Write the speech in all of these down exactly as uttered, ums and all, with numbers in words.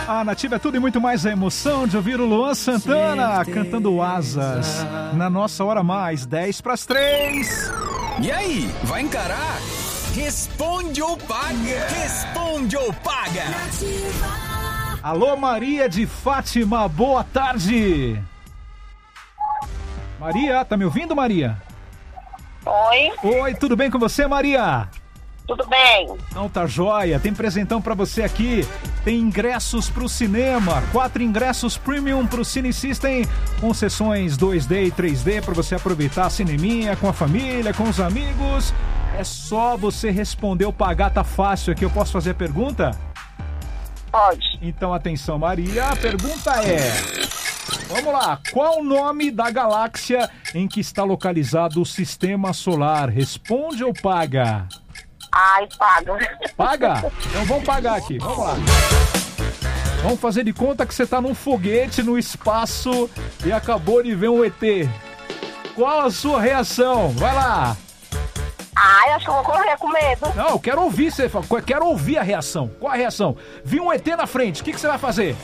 A Nativa é tudo e muito mais a emoção de ouvir o Luan Santana cantando Asas na nossa hora mais, dez para as três. E aí, vai encarar? Responde ou paga? Responde ou paga? Alô, Maria de Fátima, boa tarde. Maria, tá me ouvindo, Maria? Oi. Oi, tudo bem com você, Maria? Tudo bem. Não, tá joia. Tem presentão pra você aqui. Tem ingressos pro cinema. Quatro ingressos premium pro Cine System, com sessões dois D e três D pra você aproveitar a cineminha com a família, com os amigos. É só você responder ou pagar, tá fácil aqui. Eu posso fazer a pergunta? Pode. Então, atenção, Maria. A pergunta é... Vamos lá. Qual o nome da galáxia em que está localizado o Sistema Solar? Responde ou paga? Ai, paga. Paga? Então vamos pagar aqui. Vamos lá. Vamos fazer de conta que você está num foguete no espaço e acabou de ver um E T. Qual a sua reação? Vai lá. Ai, acho que eu vou correr com medo. Não, eu quero ouvir você. Eu quero ouvir a reação. Qual a reação? Vi um E T na frente. O que, que você vai fazer?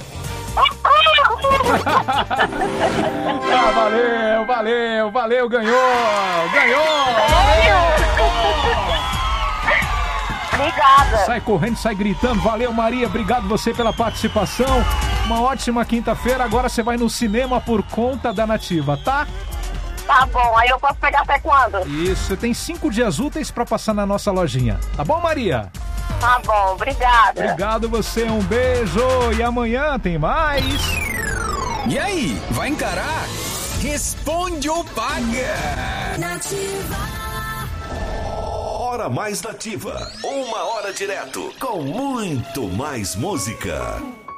Ah, valeu, valeu, valeu, ganhou, ganhou, valeu. Obrigada. Sai correndo, sai gritando, valeu, Maria, obrigado você pela participação, uma ótima quinta-feira, agora você vai no cinema por conta da Nativa, tá? Tá bom, aí eu posso pegar até quando? Isso, você tem cinco dias úteis pra passar na nossa lojinha, tá bom, Maria? Tá bom, obrigada. Obrigado você, um beijo e amanhã tem mais. E aí, vai encarar? Responde ou paga? Nativa. Hora mais Nativa. Uma hora direto com muito mais música.